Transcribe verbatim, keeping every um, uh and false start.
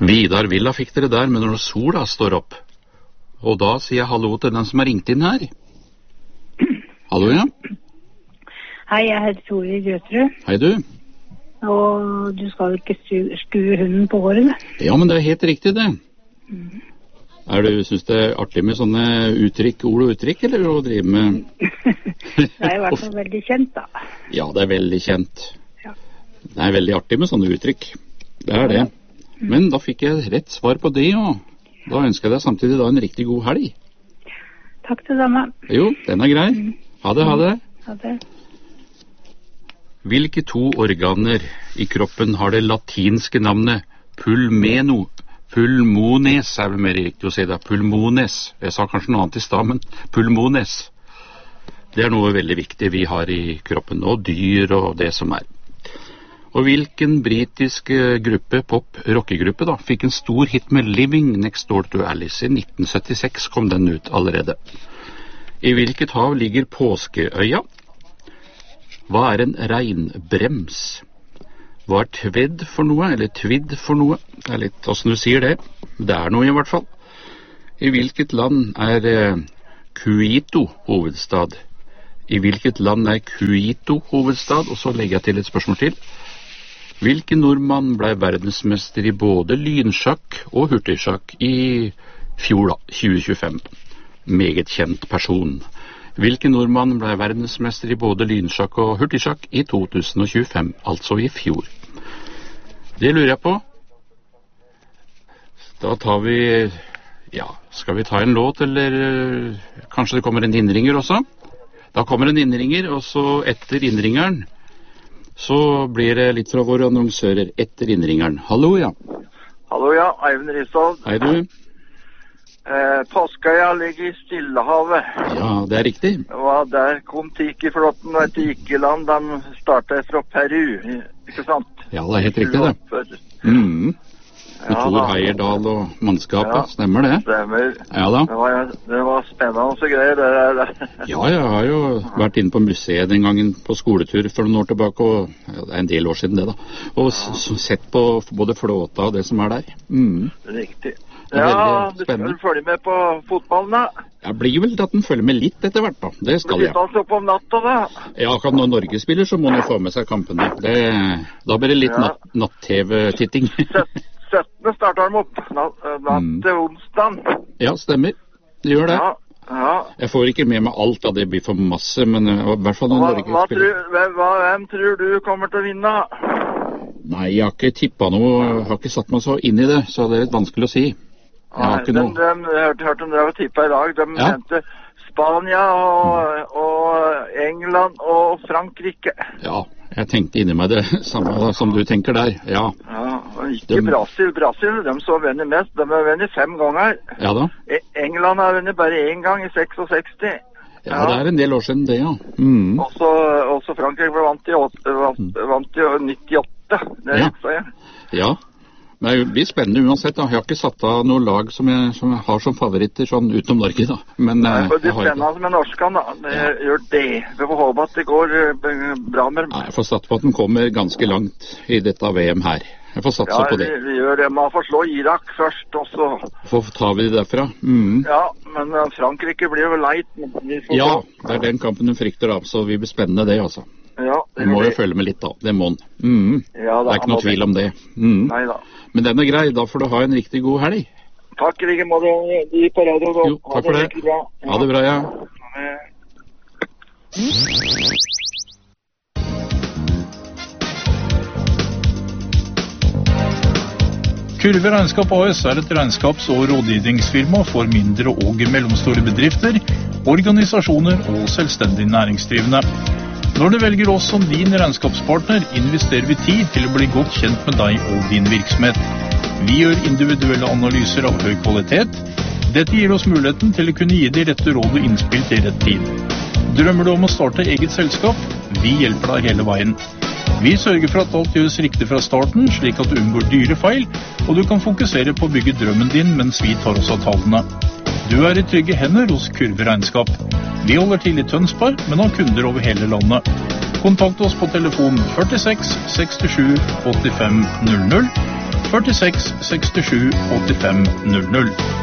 Vidar Villa fikk dere der, men når sola står opp. Og da sier jeg hallo til den som har ringt inn her. Hallo, ja. Hei, jeg heter Tore Grøterud. Hei, du. Og du skal ikke skue, skue hunden på håret, da? Ja, men det er helt riktig, det. Mm. Er du, synes det er artig med sånne uttrykk, ord og uttrykk, eller å drive med... Det er i hvert fall veldig kjent, da. Ja, det er veldig kjent. Ja. Det er veldig artig med sånne uttrykk. Det er det. Men da fikk jeg rett svar på det, og da ønsker jeg deg samtidig da en riktig god helg. Takk til dama. Jo, den er grei. Ha det, ha det. Ha det. Hvilke to organer i kroppen har det latinske navnet pulmeno? Pulmones er vel mer riktig å si det. Pulmones. Jeg sa kanskje noe annet i sted, men pulmones. Det er noe veldig viktig vi har i kroppen, og dyr og det som er. Og hvilken britisk gruppe, pop-rockegruppe da, fikk en stor hit med Living Next Door to Alice? I nitten syttiseks kom den ut allerede. I hvilket hav ligger Påskeøya? Hva er en regnbrems? Hva er tvedd for noe, eller tvidd for noe? Det er litt hvordan du sier det. Det er noe i hvert fall. I hvilket land er eh, Quito hovedstad? I hvilket land er Quito hovedstad? Og så legger jeg til et spørsmål til. Hvilken nordmann ble verdensmester i både lynsjakk og hurtigsjakk i fjor da, tjue tjuefem? Meget kjent person. Hvilken nordmann ble verdensmester i både lynsjakk og hurtigsjakk i to tusen tjuefem, altså i fjor? Det lurer jeg på. Da tar vi, ja, skal vi ta en låt, eller kanskje det kommer en innringer også? Da kommer en innringer, og så etter innringeren, så blir det litt fra våre annonsører etter innringeren. Hallo, ja. Hallo, ja. Eivind Rishold. Hei, du. Eh, Påskeøya ligger i Stillehavet. Ja, det er riktig. Og der kom Tiki-flåten og et Tiki-land. De startet fra Peru, ikke sant? Ja, det er helt riktig, det. Mm. Med Ja, Tor da. Heyerdahl og mannskapet, Ja, stemmer det? Stemmer. Ja da. Det var, det var spennende og greier, det der. Ja, jeg har jo vært inne på museet den gangen på skoletur for noen år tilbake, og ja, det er en del år siden det da, og s s sett på både flåta og det som er der. Mm. Riktig. Det er Ja, veldig du spennende. skal følge med på fotballen, da. Jeg blir vel at den følger med litt etter hvert da, det skal Du jeg. sitter altså opp om natta, da. Ja, akkurat når Norge spiller så må den jo få med seg kampene. Det, da blir det litt Ja. natt- natt-tv-titting. syttende starter de opp, natt, natt Mm. til onsdagen. Ja, stemmer. Det gjør det. Ja, ja. Jeg får ikke med meg alt av det blir for masse, men uh, i hvert fall når Hva, Norge hva spiller. tror, hvem, hva, hvem tror du kommer til å vinne? Nei, jeg har ikke tippet noe, har ikke satt meg så inn i det, så det er litt vanskelig å si. Jeg har ikke de, noe. de, jeg hørte, hørte om dere var tippet i dag. De Ja. mente Spania og, og England og Frankrike. Ja, jeg tenkte inni meg det samme som du tenker der, ja. Ja, og ikke De- Brasil. Brasil, de så vunnet mest. De har vunnet fem ganger. Ja da. E- England har vunnet bare én gang i sekstiseks. Ja, det er en del år siden det, ja. Mm. Også, også Frankrike ble vant i, åt- vant, vant i nittiåtte. Det Ja. husker jeg. Ja, men det blir spennende uansett da. Jeg har ikke satt av noe lag som jeg, som jeg har som favoritter, sånn utenom Norge da. Men eh, Det jeg er har ikke. spennende med norskene, da. Det gjør det. Vi får håpe at det går eh, bra med dem. Nei, jeg får satt på at den kommer ganske langt i dette V M her. Jeg får satse Ja, på vi, det. vi gjør det. Man får slå Irak først, og så Så tar vi det derfra. Mm. Ja, men eh, Frankrike blir jo leit. men vi får Ja, se. det er den kampen hun frykter da, så vi blir spennende det, altså. Ja, det Vi må gjør jo det. følge med litt da, det må den. Mm. Ja, Det er ikke noe tvil om det. Mm. Nei da. Men den er grei, da får du ha en riktig god helg. Takk i like måte, de på radio. da. Jo, Ha takk for det. riktig bra. Ha det bra, ja. Ja. Kurve Regnskap A S er et regnskaps- og rådgivningsfirma for mindre og mellomstore bedrifter, organisasjoner og selvstendig næringsdrivende. Når du velger oss som din regnskapspartner, investerer vi tid til å bli godt kjent med deg og din virksomhet. Vi gjør individuelle analyser av høy kvalitet. Dette gir oss muligheten til å kunne gi de rette råd og innspill til rett tid. Drømmer du om å starte eget selskap? Vi hjelper deg hele veien. Vi sørger for at alt gjøres riktig fra starten, slik at du unngår dyre feil, og du kan fokusere på å bygge drømmen din mens vi tar oss av tallene. Du er i trygge hender hos Kurve Regnskap. Vi holder til i Tønsberg, men har kunder over hele landet. Kontakt oss på telefon førtiseks sekstisju åttifem null null, førtiseks sekstisju åttifem null null.